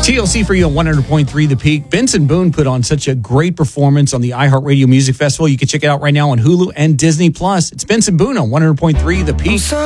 TLC for you on 100.3 The Peak. Benson Boone put on such a great performance on the iHeartRadio Music Festival. You can check it out right now on Hulu and Disney+. It's Benson Boone on 100.3 The Peak.